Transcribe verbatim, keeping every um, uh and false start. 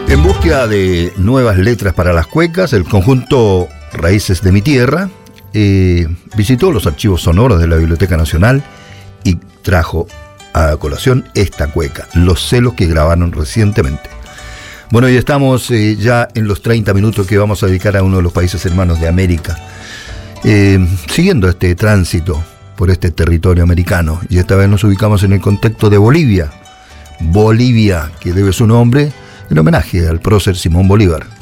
En búsqueda de nuevas letras para las cuecas, el conjunto Raíces de mi Tierra eh, visitó los archivos sonoros de la Biblioteca Nacional y trajo a colación esta cueca, Los celos, que grabaron recientemente. Bueno, y estamos eh, ya en los treinta minutos que vamos a dedicar a uno de los países hermanos de América, eh, siguiendo este tránsito por este territorio americano, y esta vez nos ubicamos en el contexto de Bolivia. Bolivia, que debe su nombre en homenaje al prócer Simón Bolívar.